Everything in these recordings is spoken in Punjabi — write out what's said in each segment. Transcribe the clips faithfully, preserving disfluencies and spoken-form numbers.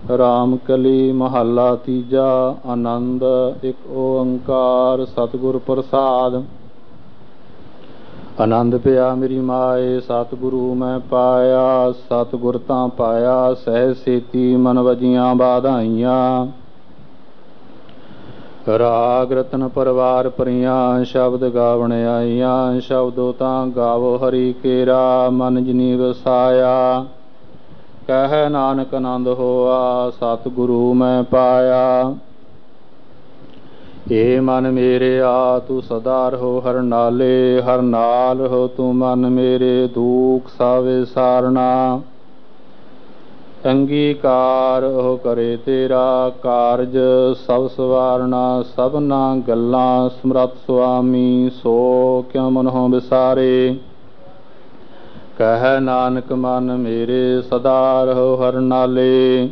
ਰਾਮ ਕਲੀ ਮਹੱਲਾ ਤੀਜਾ। ਆਨੰਦ ਇੱਕ ਓੰਕਾਰ ਸਤਿਗੁਰ ਪ੍ਰਸਾਦ। ਆਨੰਦ ਪਿਆ ਮੇਰੀ ਮਾਏ ਸਤਿਗੁਰੂ ਮੈਂ ਪਾਇਆ। ਸਤਿਗੁਰ ਤਾਂ ਪਾਇਆ ਸਹਿ ਸੇਤੀ ਮਨ ਵਜੀਆਂ ਬਾਧਾਈਆਂ। ਰਾਗ ਰਤਨ ਪਰਵਾਰ ਪਰੀਆਂ ਸ਼ਬਦ ਗਾਵਣ ਆਈਆਂ। ਸ਼ਬਦੋ ਤਾਂ ਗਾਵੋ ਹਰੀ ਕੇਰਾ ਮਨ ਜਿਨੀ ਵਸਾਇਆ। ਕਹਿ ਨਾਨਕ ਆਨੰਦ ਹੋਆ ਸਤਿਗੁਰੂ ਮੈਂ ਪਾਇਆ। ਏ ਮਨ ਮੇਰੇ ਆ ਤੂੰ ਸਦਾ ਰਹੋ ਹਰ ਨਾਲੇ। ਹਰ ਨਾਲ ਹੋ ਤੂੰ ਮਨ ਮੇਰੇ ਦੂਖ ਸਾਵੇ ਸਾਰਨਾ। ਅੰਗੀਕਾਰ ਉਹ ਕਰੇ ਤੇਰਾ ਕਾਰਜ ਸਭ ਸਵਾਰਨਾ। ਸਭਨਾ ਗੱਲਾਂ ਸਮਰੱਥ ਸੁਆਮੀ ਸੋ ਕਿਉ ਮਨਹੁ ਵਿਸਾਰੇ। ਕਹਿ ਨਾਨਕ ਮਨ ਮੇਰੇ ਸਦਾ ਰਹੋ ਹਰ ਨਾਲੇ।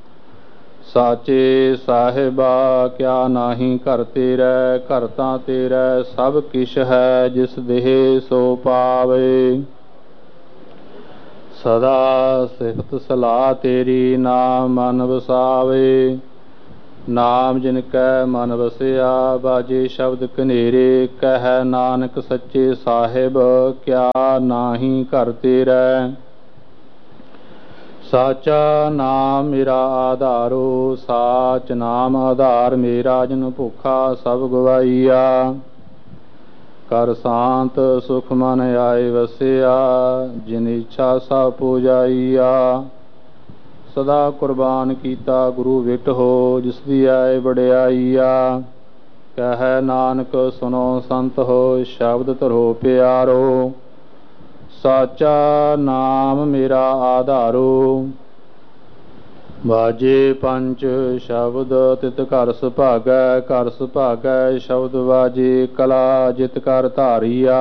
ਸਾਚੇ ਸਾਹਿਬਾ ਕਿਆ ਨਾਹੀ ਘਰ ਤੇਰੈ। ਘਰ ਤਾਂ ਤੇਰੈ ਸਭ ਕਿਛ ਹੈ ਜਿਸ ਦੇਹ ਸੋ ਪਾਵੇ। ਸਦਾ ਸਿਫਤ ਸਲਾਹ ਤੇਰੀ ਨਾਮ ਮਨ ਵਸਾਵੇ। ਨਾਮ ਜਿਨ ਕੈ ਮਨ ਵਸਿਆ ਬਾਜੇ ਸ਼ਬਦ ਕਨੇਰੇ। ਕਹਿ ਨਾਨਕ ਸੱਚੇ ਸਾਹਿਬ ਕਿਆ ਨਾਹੀ ਘਰ ਤੇਰੈ। ਸਾਚਾ ਨਾਮ ਮੇਰਾ ਆਧਾਰੋ ਸਾਚ ਨਾਮ ਆਧਾਰ ਮੇਰਾ। ਜਿਨ ਭੁੱਖਾ ਸਭ ਗਵਾਈਆ ਕਰ ਸ਼ਾਂਤ ਸੁਖ ਮਨ ਆਏ ਵਸਿਆ। ਜਿਨ ਇੱਛਾ ਸਭ ਪੁਜਾਈਆ ਸਦਾ ਕੁਰਬਾਨ ਕੀਤਾ ਗੁਰੂ ਵਿਟ ਹੋ ਜਿਸ ਦੀ ਆਏ ਵਡਿਆਈਆ। ਕਹਿ ਨਾਨਕ ਸੁਨੋ ਸੰਤ ਹੋ ਸ਼ਬਦ ਧਰੋ ਪਿਆਰੋ। ਸਾਚਾ ਨਾਮ ਮੇਰਾ ਆਧਾਰੋ ਬਾਜੇ ਪੰਚ ਸ਼ਬਦ ਤਿਤ ਘਰ ਸੁਭਾਗੈ। ਘਰ ਸੁਭਾਗੈ ਸ਼ਬਦ ਬਾਜੇ ਕਲਾ ਜਿਤ ਕਰ ਧਾਰੀਆ।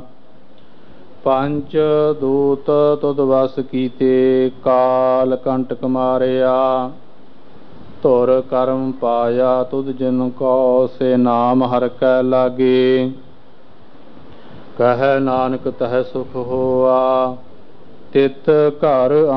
ਪੰਚ ਦੂਤ ਤੁਧ ਵਸ ਕੀਤੇ ਕਾਲ ਕੰਟਕ ਮਾਰਿਆ। ਧੁਰ ਕਰਮ ਪਾਇਆ ਤੁਧ ਜਿਨ ਕੋ ਸੇ ਨਾਮ ਹਰਿ ਕੈ ਲਾਗੇ। ਕਹਿ ਨਾਨਕ ਤਹਿ ਸੁਖ ਹੋਆ ਤਿਤ ਘਰ